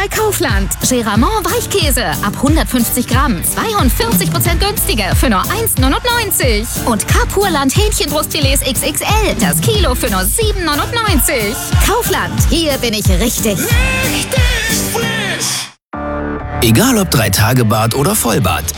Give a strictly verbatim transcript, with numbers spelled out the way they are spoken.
bei Kaufland. Geramont Weichkäse ab hundertfünfzig Gramm, zweiundvierzig Prozent günstiger für nur eins neunundneunzig. Und Capurland Hähnchenbrustfilets X X L, das Kilo für nur sieben neunundneunzig. Kaufland, hier bin ich richtig. Richtig frisch! Egal ob Drei-Tage-Bad oder Vollbad,